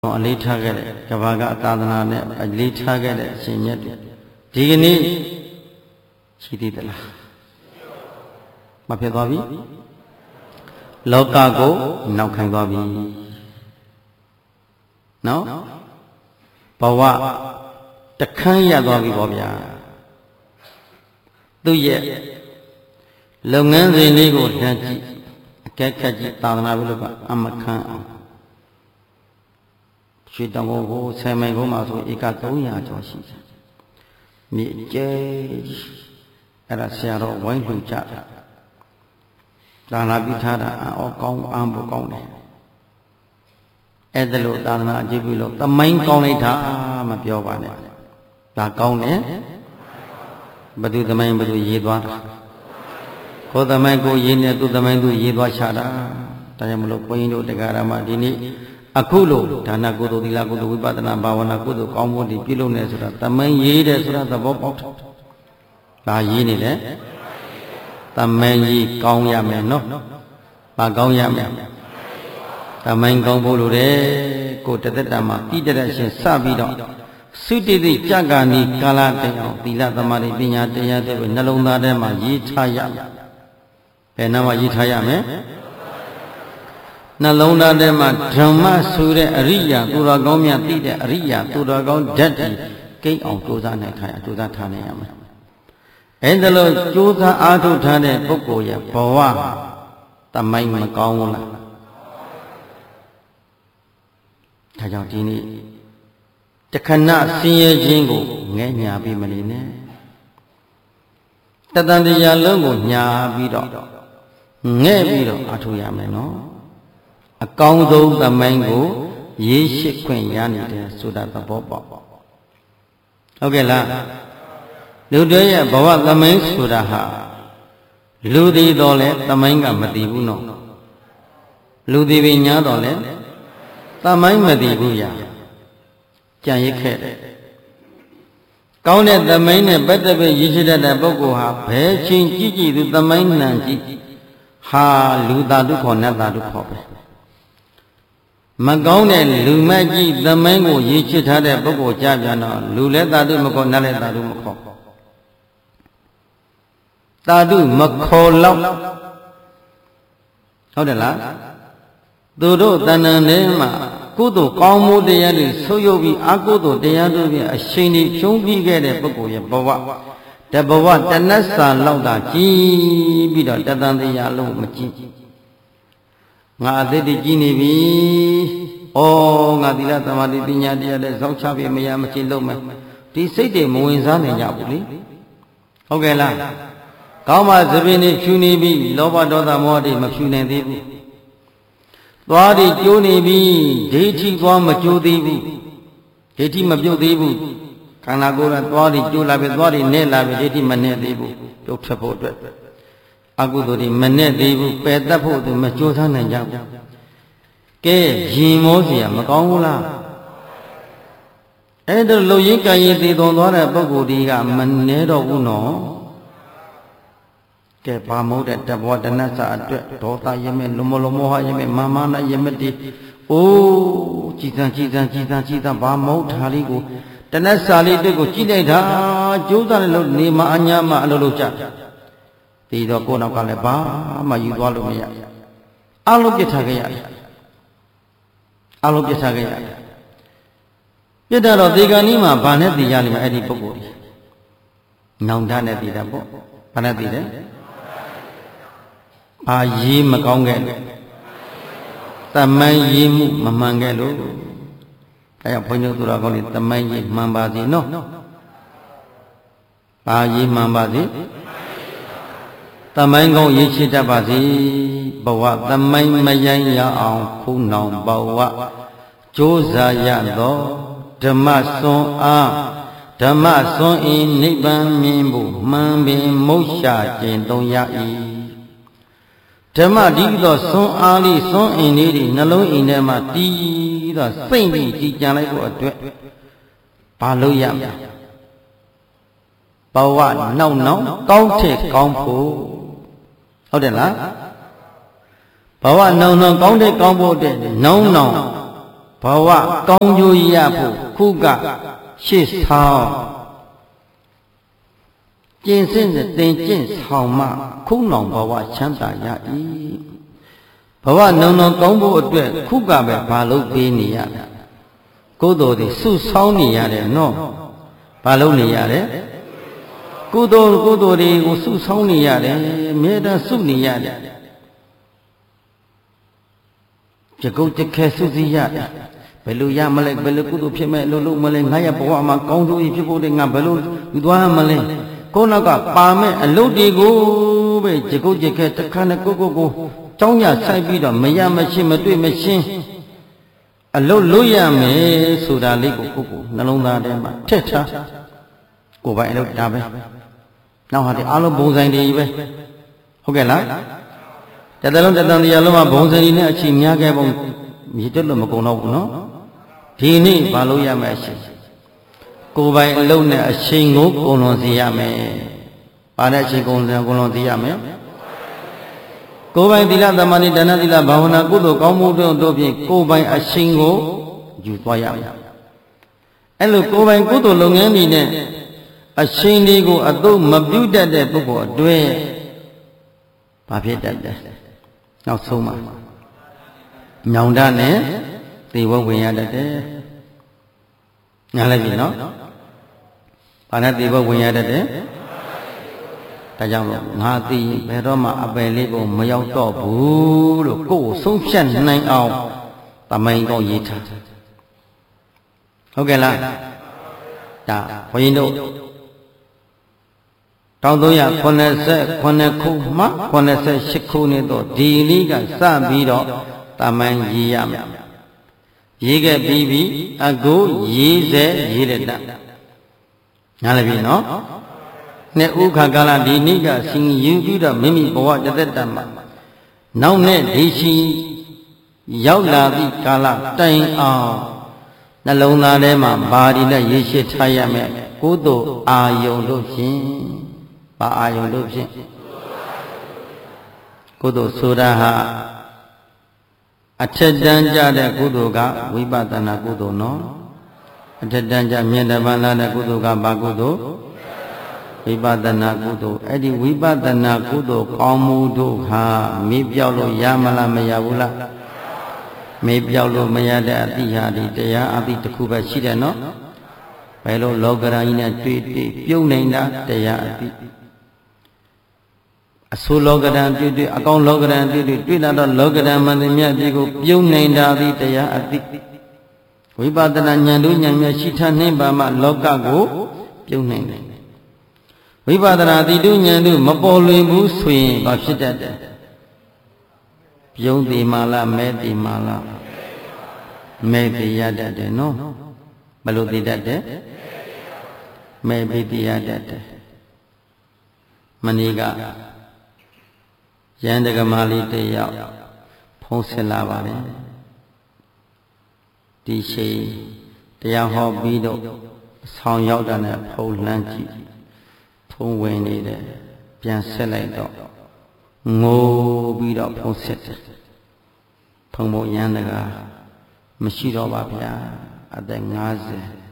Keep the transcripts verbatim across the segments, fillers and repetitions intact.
အလေးထားခဲ့တဲ့ကဘာကသာသနာနဲ့အလေးထားခဲ့တဲ့အရှင်မြတ်တွေဒီကနေ့ရှိသေးသလားမဖြစ်သွားပြီလောကကိုနောက်ခံသွားပြီနော်ဘဝတခန်းရသွားပြီပေါ့ဗျာသူရဲ့လုပ်ငန်းစဉ်လေးကိုလှမ်းကြည့်အကဲခတ်ကြည့်သာသနာ့ဘုရားကအမခံအောင်ရွှေတောင်ကုန်ကိုဆယ်မိုင်ကုန်းမှာဆိုဧကသုံးရာကျော်ရှိတယ်။မြေကျဲအဲ့ဒါဆရာတော်ဝိုင်းလှူကြတာ။သာနာပြုထားတာအော်ကောင်းအံဖို့ကောင်းတယ်။အဲ့ဒါလို့သာသနာအကျိုးပြုလို့သမိုင်းကောင်းလိုက်တာမပြောပါနဲ့။ဒါကောင်းတယ်။ဘသူသမိုင်းဘသူရေးသွားတာ။ကိုယ်သမိုင်းကိုရေးနေသူသမိုင်းသူရေးသွားချတာ။ဒါကြောင့်မလို့ဘုန်းကြီးတို့တရားဓမ္မဒီနေ့အခုလို့ဒါနကုသိုလ်သီလကုသိုလ်ဝိပဿနာဘာဝနာကုသိုလ်ကောင်းမှုတွေပြုလုပ်နေဆိုတာတမန်ရေးတယ်ဆိုတာသဘောပေါက်တယ်။ဒါရေးနေတယ်။တမန်ရေးကောင်းရမယ်နော်။ဘာကောင်းရမယ်။တမန်ကောင်းဖို့လိုတယ်။ကိုတသက်တာမှာဣတရရှင်စပြီးတော့သုတိတိကြက္ကာနီကာလတန်အောင်သီလသမာဓိပညာတရားတွေနှလုံးသားထဲမှာရေးထားရမယ်။ဘယ်နှမှာရေးထားရမလဲ။နှလုံးသားထဲမှာဓမ္မဆိုတဲ့အရိယာသူတော်ကောင်းများသိတဲ့အရိယာသူတော်ကောင်းဓာတ်ကြီးကိန်းအောင်ကြိုးစားနိုင်ထားရကြိုးစားထားနိုင်ရမယ်။အဲဒါလို့ကြိုးစားအားထုတ်ထားတဲ့ပုဂ္ဂိုလ်ရဲ့ဘဝတမိုင်းမကောင်းဘူးလား။ဒါကြောင့်ဒီနေ့တခဏဆင်းရဲခြင်းကိုငဲ့ညာပြီးမနေနဲ့။တတန်တရားလုံးကိုညာပြီးတော့ငဲ့ပြီးတော့အားထုတ်ရမယ်နော်။အကောင်းဆုံးသမိုင်းကိုရေးရှိခွင့်ရနေတယ်ဆိုတာသဘောပေါက်ဟုတ်ကဲ့လားလူတွေရဲ့ဘဝသမိုင်းဆိုတာဟာလူတည်တော်လဲသမိုင်းကမတည်ဘူးနော်လူတည်ပင်ညာတော်လဲသမိုင်းမတည်ဘူးရကြံရစ်ခဲ့တယ်ကောင်းတဲ့သမိုင်းနဲ့ပတ်သက်ပြီးရေးရှိတတ်တဲ့ပုဂ္ဂိုလ်ဟာဘယ်ချင်းကြည့်ကြည့်သူသမိုင်းနံကြည့်ဟာလူသားဒုက္ခနတ်သားဒုက္ခပဲမကောင်းတဲ့လူမကြီးသမိုင်းကိုရေးချစ်ထားတဲ့ပုဂ္ဂိုလ်ကြပြန်တော့လူလည်းသာဓုမခေါ်နတ်လည်းသာဓုမခေါ်သာဓုမခေါ်လောက်ဟုတ်တယ်လားသူတို့တဏ္ဍန်ထဲမှာကုသိုလ်ကောင်းမှုတရားတွေဆုပ်ယုပ်ပြီးအကုသိုလ်တရားတို့ဖြင့်အရှိန်တွေဖြုံးပြီးခဲ့တဲ့ပုဂ္ဂိုလ်ရဲ့ဘဝတဘဝတဏ္ဍစာလောက်တာကြည်ပြီးတော့တသံတရားလုံးမကြည့်ငါအသက်တည်ကြီးနေပြီ။ဩငါသီလသမာဓိပညာတရားနဲ့စောင့်ချပြီးမရမချင်းလုံးမယ်။ဒီစိတ်တွေမဝင်စားနိုင်ကြဘူးလေ။ဟုတ်ကဲ့လား။ကောင်းမှသပင်းနေဖြူနေပြီလောဘဒေါသမောဟတွေမဖြူနိုင်သေးဘူး။သွားတွေကျိုးနေပြီဒိဋ္ဌိသွားမကျိုးသေးဘူး။ဒိဋ္ဌိမပြုတ်သေးဘူး။ခန္ဓာကိုယ်ကသွားတွေကျိုးလာပြီသွားတွေနဲ့လာပြီဒိဋ္ဌိမနဲ့သေးဘူး။ပြုတ်ထွက်ဖို့အတွက်အကုသိုလ်တွေမနဲ့သေးဘူးပယ်တတ်ဖို့သူမကြိုးစားနိုင်ကြဘူးကဲရင်မောเสียမကောင်းဘူးလားအဲ့ဒါလုံရင်းကံရည်တည်တော်သွားတဲ့ပုဂ္ဂိုလ်တွေကမနှဲတော့ဘူးနော်ကဲဘာမဟုတ်တဲ့တဘောတဏ္ဍစာအတွက်ဒေါသရမဲ့လူမလမောဟရမဲ့မာမနာရမဲ့တိအိုးကြည်စံကြည်စံကြည်စံကြည်စံဘာမဟုတ်တာလေးကိုတဏ္ဍစာလေးတက်ကိုကြည့်လိုက်တာကြိုးစားလို့နေမအညာမအလိုလိုကြဒီတော့ကိုယ်နောက်ကလည်းဘာမှယူသွားလို့မရအလုံးပြစ်ထားခဲ့ရတယ်အလုံးပြစ်ထားခဲ့ရတယ်ပြစ်တော့ဒီကနေ့မှာဘာနဲ့တည်ရလိမ့်မယ်အဲ့ဒီပုဂ္ဂိုလ်ကြီးနောင်တနဲ့တည်တာပေါ့ဘာနဲ့တည်တယ်အာရေးမကောင်းခဲ့လို့တမန်ရေးမှုမမှန်ခဲ့လို့အဲ့ဘုန်းကြီးတို့တော်ကောင်းဒီတမန်ရေးမှန်ပါစေနော်ဘာရေးမှန်ပါစေသမိုင်းကောင်းရေးချတတ်ပါစေဘဝသမိုင်းမယိုင်းရအောင်ခုနောင်ဘဝကြိုးစားရသောဓမ္မစွန်အားဓမ္မစွန်ဤနိဗ္ဗာန်မြင်ဖို့မှန်ပင်မုတ်ရှာကျင့်သုံးရ၏ဓမ္မဒီသောစွန်အားလေးစွန်အင်းလေးတွေနှလုံးအင်းထဲမှာတည်သောစိတ်ပြီးကြည်ကြံလိုက်ဖို့အတွက်ဘာလို့ရမလဲဘဝနောက်နောက်ကောင်းထက်ကောင်းဖို့ဟုတ်တယ်လားဘဝနောင်နောင်ကောင်းတဲ့ကောင်းဖို့တဲ့နောင်နောင်ဘာဝကောင်းကျိုးရဖို့ခုကရှေ့ဆောင်ကျင့်စဉ်တင်ကျင့်ဆောင်မှခုနောင်ဘဝချမ်းသာရ၏ဘဝနုံနုံကောင်းဖို့အတွက်ခုကပဲဘာလို့ပေးနေရလဲကိုယ်တော်တွေစုဆောင်းနေရတယ်နော်ဘာလို့နေရလဲကိုယ်တော်ကိုယ်တော်တွေကိုစုဆောင်းနေရတယ်အမြဲတမ်းစုနေရတယ်ကြကုတ်ကြခဲစုစည်းရတယ်ဘယ်လိုရမလဲဘယ်လိုကုသိုလ်ဖြစ်မဲ့လို့လို့မလဲငါရဲ့ဘဝမှာကောင်းကျိုးဖြစ်ဖို့တဲ့ငါဘယ်လိုယူသွားမလဲကိုယ်နောက်ကပါမဲ့အလုပ်တွေကိုပဲကြကုတ်ကြခဲတစ်ခါနဲ့ကိုကိုကိုကြောင်းရဆိုင်ပြီးတော့မရမရှိမတွေ့မရှင်းအလုပ်လုပ်ရမယ်ဆိုတာလေးကိုကိုကိုနှလုံးသားထဲမှာထည့်ထားကိုယ်ပိုင်အလုပ်ဒါပဲနောက်ဟာဒီအလုံးဘုံဆိုင်တွေပဲဟုတ်ကဲ့လားတတလုံးတတန်တရားလုံးမှာဘုံဆိုင်တွေနဲ့အချိန်များခဲ့ပုံမြည်တက်လို့မကုန်တော့ဘူးနော်ဒီနေ့ဘာလို့ရမယ်အချိန်ကိုယ်ပိုင်အလုပ်နဲ့အချိန်ကိုကုန်လွန်စေရမယ်ဘာနဲ့အချိန်ကုန်လွန်ကုန်လွန်စေရမယ်ကိုယ်ပိုင်သီလသမာဓိဒါနသီလဘာဝနာကုသိုလ်ကောင်းမှုတို့တို့ဖြင့်ကိုယ်ပိုင်အချိန်ကိုယူသွားရမယ်အဲ့လိုကိုယ်ပိုင်ကုသိုလ်လုပ်ငန်းတွေနဲ့အချိန်တွေကိုအသုံးမပြုတတ်တဲ့ပုဂ္ဂိုလ်အတွင်းဘာဖြစ်တတ်လဲနောက်ဆုံးမှာညောင်တနဲ့သေဘဝင်ရတတ်တယ်ညားလိုက်ပြီနော်ဘာနဲ့သေဘဝင်ရတတ်တယ်ဒါကြောင့်လို့ငါသိဘယ်တော့မှအပယ်လေးကိုမရောက်တော့ဘူးလို့ကိုယ်ကိုဆုံးဖြတ်နိုင်အောင်တမိုင်းကောင်းရေးထားဟုတ်ကဲ့လားဒါဘုရင်တို့တောင်သုံးရခုနှစ်ဆယ်ခုနှစ်ခုမှခုနှစ်ဆယ်ရှစ်ခုနှစ်တော့ဒီလေးကစပြီးတော့တမိုင်းရေးရမယ်ရေးခဲ့ပြီးပြီအခုရေးစေရေးတဲ့တညားလည်းပြီနော်နှစ်ဥခါကာလဒီနေ့ကဆင်ယူပြီးတော့မိမိဘဝတသက်တမ်းမှာနောက်နဲ့ဒီရှိရောက်လာသည့်ကာလတိုင်အောင်နှလုံးသားထဲမှာဘာဒီနဲ့ရေးရှိထားရမယ်ကိုယ်တို့အာယုံတို့ဖြင့်ဘာအာယုံတို့ဖြင့်ကိုယ်တို့ဆိုတာဟာအထက်တန်းကြတဲ့ကုသိုလ်ကဝိပဿနာကုသိုလ်နော်အထက်တန်းကြမြင့်တပန်းလာတဲ့ကုသိုလ်ကဘာကုသိုလ်ဝိပဿနာကုသိုလ်အဲ့ဒီဝိပဿနာကုသိုလ်ကောင်းမှုတို့ဟာမေ့ပြောက်လို့ရမလားမရဘူးလားမေ့ပြောက်လို့မရတဲ့အတိဟာဒီတရားအတိတစ်ခုပဲရှိတယ်နော်ဘယ်လိုလောကရာကြီးနဲ့တွေ့တွေ့ပြုံးနေတာတရားအတိအဆိုးလောကရန်တွေ့တွေ့အကောင်းလောကရန်တွေ့တွေ့တွေ့လာတော့လောကရန်မှန်သမျှဒီကိုပြုံးနေတာဒီတရားအတိဝိပဿနာဉာဏ်တို့ဉာဏ်မြတ်ရှိထားနှင်းပါမှလောကကိုပြုံးနိုင်တယ်ဝိပဿနာတိတုဉာဏ်တို့မပေါ်လွင်ဘူးဆိုရင်ဘာဖြစ်တတ်တယ်ပြုံးတိမာလားမဲတိမာလားမဲတိရတတ်တယ်နော်ဘယ်လိုသိတတ်တယ်မဲပိတိရတတ်တယ်မဏိကရန်တကမာလေးတယောက်ဖုံးဆက်လာပါတယ်ဒီရှိတရားဟောပြီးတော့ဆောင်းရောက်တာနဲ့ဖုံးလှမ်းကြည့်ဖုံးဝင်နေတယ်ပြန်ဆက်လိုက်တော့ငိုပြီးတော့ဖုံးဆက်တယ်ဖုံးဖို့ရန်တကမရှိတော့ပါဗျာအသက်၅၀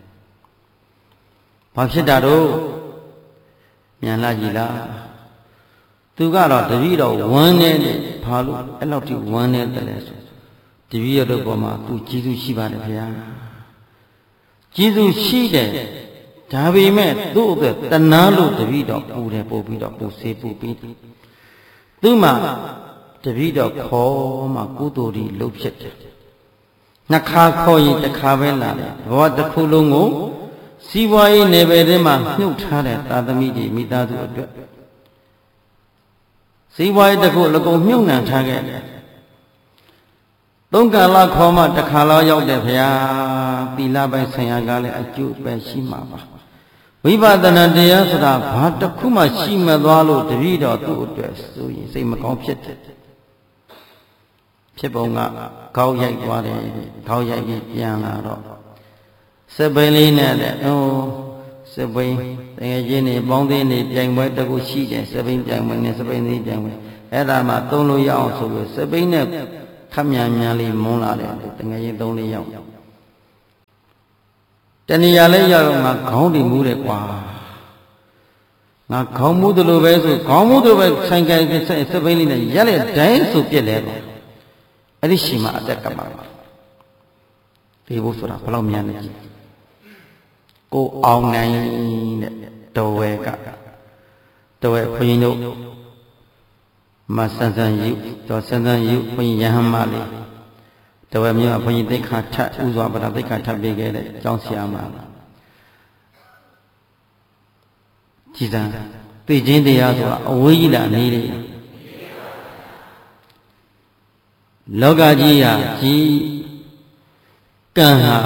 ဘာဖြစ်တာတော့မြန်လာကြည်လားသူကတော့တပည့်တော်ဝမ်းနေတယ်ဘာလို့အဲ့လောက်ထိဝမ်းနေတယ်လဲဆိုတပည့်ရတို့ပေါ်မှာသူကျေးဇူးရှိပါတယ်ဗျာကျေးဇူးရှိတယ်ဒါပေမဲ့သူ့အတွက်တဏှာလို့တပည့်တော်ပူတယ်ပို့ပြီးတော့ပူစေပူပြီးသူ့မှာတပည့်တော်ခေါ်မှကုသိုလ်ဒီလှုပ်ဖြစ်တယ်နှစ်ခါခေါ်ရင်တစ်ခါပဲလာတယ်ဘဝတစ်ခုလုံးကိုစီးပွားရေးနယ်ပယ်ထဲမှာမြုပ်ထားတဲ့သာသမီတွေမိသားစုအတွက်စီးပွားရေးတစ်ခုအကုန်မြုပ်နှံထားခဲ့တယ်သုံးကာလခေါ်မှတစ်ခါလောက်ရောက်တယ်ဗျာသီလပိုင်းဆံရကလည်းအကျိုးပဲရှိမှာပါဝိပဿနာတရားဆိုတာဘာတစ်ခုမှရှိမသွားလို့တပည့်တော်သူ့အတွက်ဆိုရင်စိတ်မကောင်းဖြစ်တယ်ဖြစ်ပုံကခေါင်းရိုက်သွားတယ်ခေါင်းရိုက်ပြီးပြန်လာတော့စပိန်လေးနဲ့လည်းအိုးစပိန်တကယ်ချင်းနေပေါင်းသေးနေပြိုင်ပွဲတကူရှိတယ်စပိန်ပြိုင်ပွဲနဲ့စပိန်သေးပြိုင်ပွဲအဲ့ဒါမှသုံးလို့ရအောင်ဆိုလို့စပိန်နဲ့ခပ်မြန်မြန်လေးမုန်းလာတယ်တကယ်ချင်းသုံးလေးရောက်တဏှာလည်းရောက်ငါခေါင်းတည်မှုတယ်ကွာငါခေါင်းမှုသလိုပဲဆိုခေါင်းမှုသလိုပဲဆိုင်ကယ်ဆက်စပိန်လေးနဲ့ရက်လက်တိုင်းဆိုပြက်လဲပေါ့အဲ့ဒီရှင်မအသက်ကမှာဒီဘုဆိုတာဘယ်လောက်မြန်လဲကိုအောင်နိုင်တဲ့တော်ဝဲကတော်ဝဲခွင်တို့မဆန်းဆန်းယူတော်ဆန်းဆန်းယူခွင်ရဟန်းမလေးတော်ဝဲမြို့ကခွင်သိက္ခာထဥစွာပဒသိက္ခာထပေးခဲ့တဲ့ကျောင်းဆရာမကြည်စံသိချင်းတရားဆိုတာအဝေးကြီးတာအနေနဲ့လောကကြီးဟာကြီးကံဟာ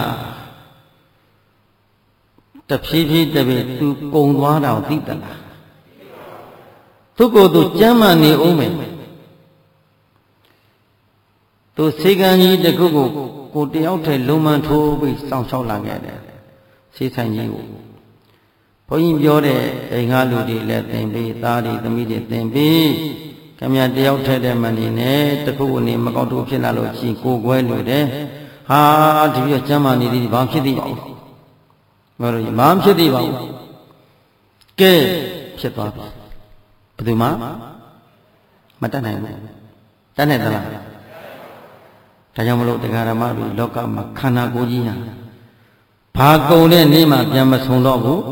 တဖြည်းဖြည်းတဖြည်းသူကုံသွားတာကိုသိတလားသူကိုယ်သူကျမ်းမာနေအောင်မယ်သူစေကံကြီးတစ်ခုကိုကိုတယောက်တည်းလုံမှန်ထိုးပြီးစောင့်ရှောက်လာခဲ့တယ်စေဆိုင်ကြီးကိုဘုန်းကြီးပြောတဲ့အိမ်ကလူတွေလည်းသင်ပြီးသားတွေသမီးတွေသင်ပြီးခင်ဗျာတယောက်တည်းတည်းမှနေနဲ့တစ်ခုကနေမကောက်တို့ဖြစ်လာလို့ရှိကိုကွဲလို့တယ်ဟာဒီပြကျမ်းမာနေသည်ဘာဖြစ်သည်ပေါ့မလို့ဘာဖြစ်သည်ပေါ့ကဲဖြစ်သွားပြီဘယ်သူမှမတတ်နိုင်ဘူးတတ်နိုင်သလားဒါကြောင့်မလို့တရားဓမ္မတွေလောကမှာခန္ဓာကိုယ်ကြီးဟာဘာကုန်တဲ့နေ့မှပြန်မဆုံးတော့ဘူး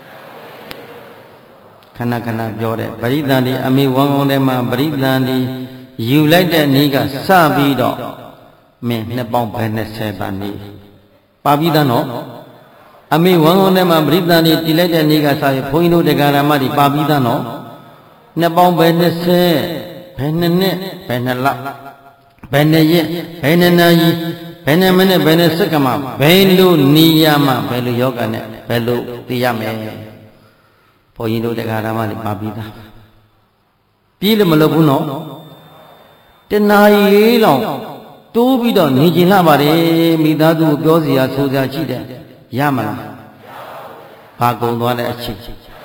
ခဏခဏပြောတဲ့ပရိသန္တိအမိဝံကုန်တဲ့မှာပရိသန္တိယူလိုက်တဲ့နေ့ကစပြီးတော့မင်းနှစ်ပေါင်းဘယ်နှစ်ဆယ်ပါနေပါပြီးသားနော်အမိဝံကုန်တဲ့မှာပရိသန္တိတည်လိုက်တဲ့နေ့ကစပြီးဘုန်းကြီးတို့တရားဓမ္မတွေပါပြီးသားနော်နှစ်ပေါင်းဘယ်နှစ်ဆယ်ဘယ်နှစ်နှစ်ဘယ်နှစ်လဘယ်နှစ်ရက်ဘယ်နှစ်နာရီဘယ်နှစ်မိနစ်ဘယ်နှစ်စက္ကန့်မှဘယ်လိုနေရမှဘယ်လိုယောဂနဲ့ဘယ်လိုသိရမယ်ဘုန်းကြီးတို့တရားဓမ္မတွေပါပြီးသားပြီးလို့မလုပ်ဘူးနော်တနာရီလေးလောက်တိုးပြီးတော့နေကျင်လာပါတယ်မိသားစုကိုပြောစရာဆိုစရာရှိတယ်ရမလားဘာကုန်သွားတဲ့အချိန်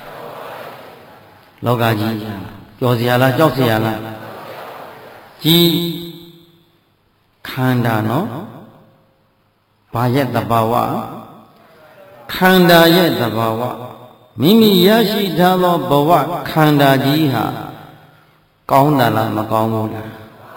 လောကကြီးပြောစရာလားကြောက်စရာလားကြီးခန္ဓာနော်ဘာရဲ့သဘာဝခန္ဓာရဲ့သဘာဝမိမိရရှိထားသောဘဝခန္ဓာကြီးဟာကောင်းတာလားမကောင်းဘူးလား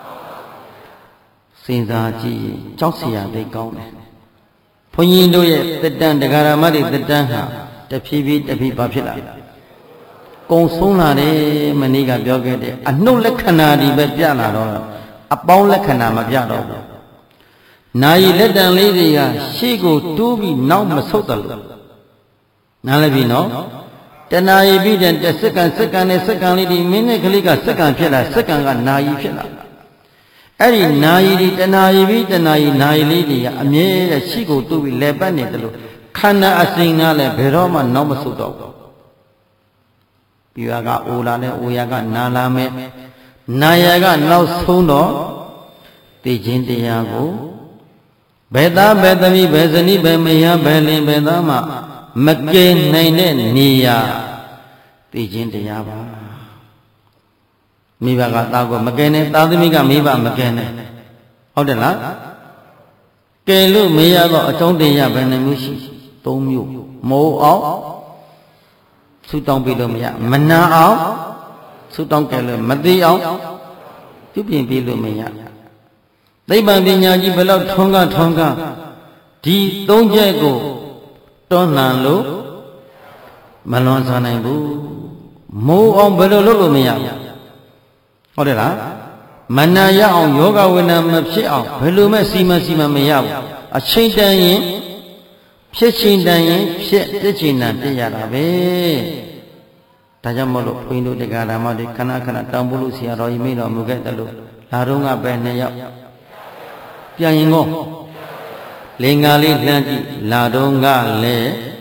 စဉ်းစားကြည့်ရင်ကြောက်စရာသိကောင်းတယ်ဘုန်းကြီးတို့ရဲ့တတန်တရားဓမ္မတွေတတန်ဟာတဖြည်းဖြည်းတဖြည်းဘာဖြစ်လာကုံဆုံးလာတယ်မနေ့ကပြောခဲ့တဲ့အနှုတ်လက္ခဏာတွေပဲပြလာတော့အပေါင်းလက္ခဏာမပြတော့ဘူးနာယီလက်တံလေးတွေကရှေ့ကိုတိုးပြီးနောက်မဆုတ်တယ်လို့နားလည်ပြီနော်တဏှာယီပြီးတဲ့စက္ကန့်စက္ကန့်နဲ့စက္ကန့်လေးဒီမိနစ်ကလေးကစက္ကန့်ဖြစ်လာစက္ကန့်ကနာယီဖြစ်လာအဲ့ဒီနာယီဒီတဏှာယီပြီးတဏှာယီနာယီလေးတွေကအမြဲတည်းရှေ့ကိုတိုးပြီးလဲပတ်နေတယ်လို့ခန္ဓာအစဉ်ကလည်းဘယ်တော့မှနောက်မဆုတ်တော့ဘူးပြာကအိုလာနဲ့အိုရကနာလာမယ်နာယကနောက်ဆုံးတော့သိခြင်းတရားကိုဘယ်သားဘယ်သမီးဘယ်ဇနီးဘယ်မယားဘယ်လင်ဘယ်သားမှမကယ်နိုင်တဲ့နေရာသိခြင်းတရားပါမိဘကသားကိုမကယ်နိုင်သားသမီးကမိဘမကယ်နိုင်ဟုတ်တယ်လားကယ်လို့မရတော့အကြောင်းတရားဘယ်နှမျိုးရှိသုံးမျိုးမိုးအောင်ဆူတောင်းပြီးလို့မရမနာအောင်ဆူတောင်းကယ်လို့မသိအောင်ပြုပြင်ပြီးလို့မရသိပ္ပံပညာကြီးဘယ်လောက်ထွန်းကားထွန်းကားဒီသုံးချက်ကိုတွန်းလှန်လို့မလွန်ဆန်နိုင်ဘူးမိုးအောင်ဘယ်လိုလုပ်လို့မရဟုတ်တယ်လားမနာရအောင်ယောဂဝိနာမဖြစ်အောင်ဘယ်လိုမှစီမံစီမံမရဘူးအချိန်တန်ရင်ဖြစ်ချိန်တန်ရင်ဖြစ်ပြည့်ချိန်တန်ပြည့်ရတာပဲဒါကြောင့်မလို့ဘုန်းကြီးတို့တရားဓမ္မတွေခဏခဏတောင်းဖို့လို့ဆရာတော်ကြီးမိတော်မူခဲ့တယ်လို့လာတော့ကပဲနှစ်ယောက်ပြန်ရင်ကောလင်္ကာလေးလှမ်းကြည့်လာတော့ကလည်း